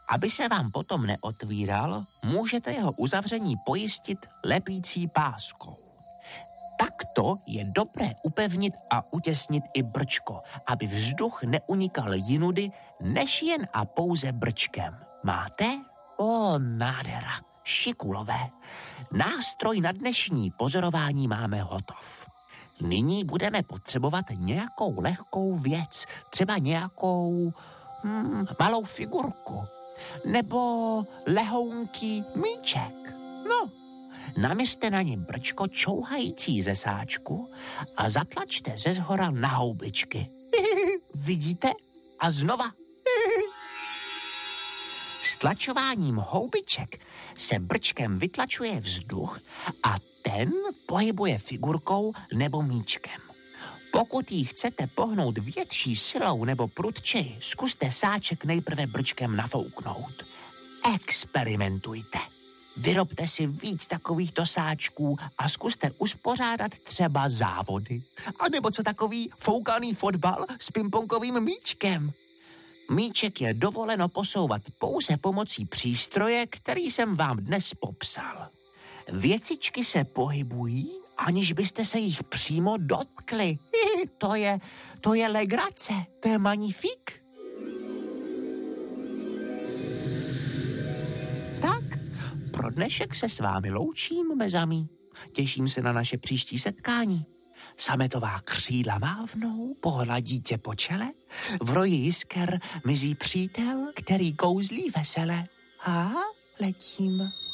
Aby se vám potom neotvíral, můžete jeho uzavření pojistit lepící páskou. Takto je dobré upevnit a utěsnit i brčko, aby vzduch neunikal jinudy, než jen a pouze brčkem. Máte? Nádhera, šikulové. Nástroj na dnešní pozorování máme hotov. Nyní budeme potřebovat nějakou lehkou věc, třeba nějakou malou figurku, nebo lehounký míček. No, naměřte na ně brčko čouhající ze sáčku a zatlačte ze zhora na houbičky. Vidíte? A znova. S tlačováním houbiček se brčkem vytlačuje vzduch a ten pohybuje figurkou nebo míčkem. Pokud ji chcete pohnout větší silou nebo prudčeji, zkuste sáček nejprve brčkem nafouknout. Experimentujte. Vyrobte si víc takovýchto sáčků a zkuste uspořádat třeba závody. A nebo co takový foukaný fotbal s pingpongovým míčkem. Míček je dovoleno posouvat pouze pomocí přístroje, který jsem vám dnes popsal. Věcičky se pohybují, aniž byste se jich přímo dotkli. To je legrace, to je magnifik. Tak, pro dnešek se s vámi loučím, mezamí. Těším se na naše příští setkání. Sametová křídla mávnou, pohladí tě po čele, v roji jisker mizí přítel, který kouzlí vesele. Letím.